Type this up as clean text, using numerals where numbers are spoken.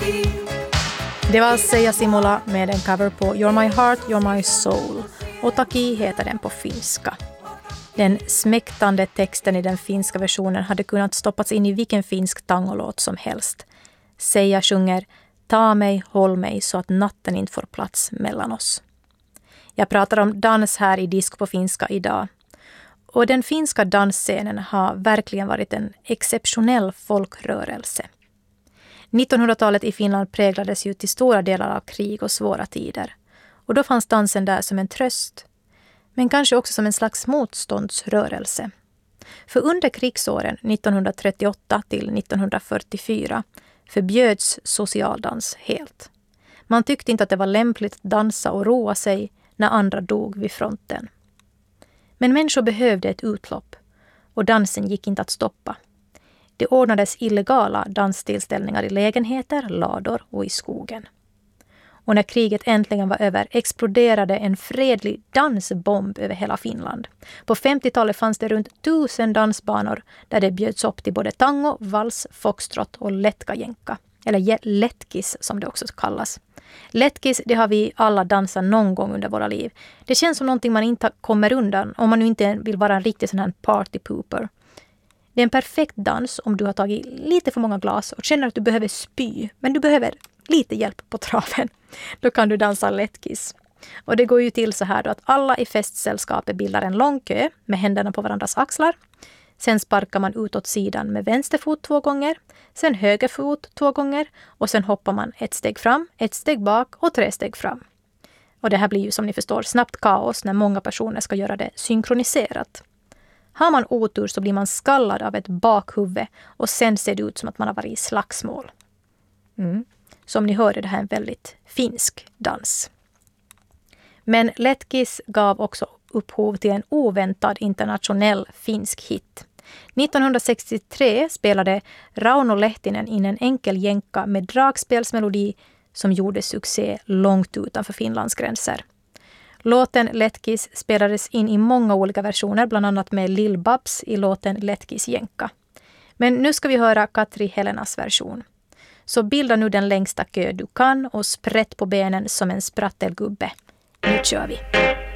Det var Seija Simola med en cover på You're My Heart, You're My Soul. Otaki heter den på finska. Den smäktande texten i den finska versionen hade kunnat stoppats in i vilken finsk tangolåt som helst. Seija sjunger "Ta mig, håll mig så att natten inte får plats mellan oss". Jag pratar om dans här i Disk på finska idag. Och den finska dansscenen har verkligen varit en exceptionell folkrörelse. 1900-talet i Finland präglades ju till stora delar av krig och svåra tider. Och då fanns dansen där som en tröst. Men kanske också som en slags motståndsrörelse. För under krigsåren 1938 till 1944 förbjöds socialdans helt. Man tyckte inte att det var lämpligt att dansa och roa sig när andra dog vid fronten. Men människor behövde ett utlopp och dansen gick inte att stoppa. Det ordnades illegala danstillställningar i lägenheter, lador och i skogen. Och när kriget äntligen var över exploderade en fredlig dansbomb över hela Finland. På 50-talet fanns det runt 1000 dansbanor där det bjöds upp till både tango, vals, foxtrot och letkajänka. Eller letkis som det också kallas. Letkis, det har vi alla dansat någon gång under våra liv. Det känns som någonting man inte kommer undan om man nu inte vill vara en riktig sån här partypooper. Det är en perfekt dans om du har tagit lite för många glas och känner att du behöver spy. Men du behöver lite hjälp på traven. Då kan du dansa letkis. Och det går ju till så här då att alla i festsällskapet bildar en lång kö med händerna på varandras axlar. Sen sparkar man ut åt sidan med vänster fot 2 gånger. Sen höger fot 2 gånger. Och sen hoppar man 1 steg fram, 1 steg bak och 3 steg fram. Och det här blir ju som ni förstår snabbt kaos när många personer ska göra det synkroniserat. Har man otur så blir man skallad av ett bakhuvud och sen ser det ut som att man har varit i slagsmål. Som ni hör är det här en väldigt finsk dans. Men letkis gav också upphov till en oväntad internationell finsk hit. 1963 spelade Rauno Lehtinen in en enkel jänka med dragspelsmelodi som gjorde succé långt utanför Finlands gränser. Låten Letkis spelades in i många olika versioner, bland annat med Lil Babs i låten Letkis jänka. Men nu ska vi höra Katri Helenas version. Så bilda nu den längsta kö du kan och sprätt på benen som en sprattelgubbe. Nu kör vi!